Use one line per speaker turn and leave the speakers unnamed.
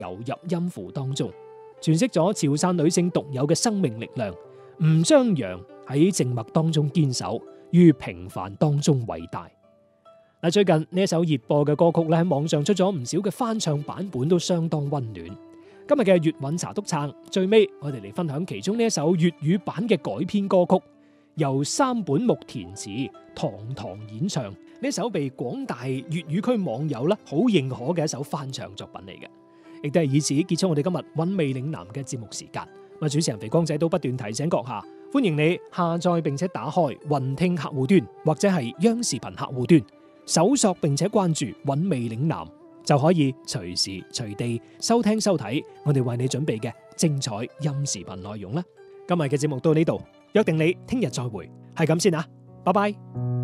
游入音符當中，詮釋咗潮汕女性獨有嘅生命力量，唔張揚喺靜默當中堅守，於平凡當中偉大。最近呢一首熱播嘅歌曲咧喺網上出咗唔少嘅翻唱版本，都相當溫暖。今日嘅粵韻茶篤撐，最尾我哋嚟分享其中呢一首粵語版嘅改編歌曲，由三本木填詞，堂堂演唱。呢首被廣大粵語區網友咧好認可嘅一首翻唱作品嚟嘅，亦都係以此結束我哋今日韻味嶺南嘅節目時間。主持人肥光仔都不斷提醒閣下，歡迎你下載並且打開雲聽客戶端或者係央視頻客戶端，搜索並且關注韻味嶺南，就可以隨時隨地收聽收睇我哋為你準備嘅精彩音視頻內容啦。今日嘅節目到呢度，約定你聽日再會，係咁先啊，拜拜。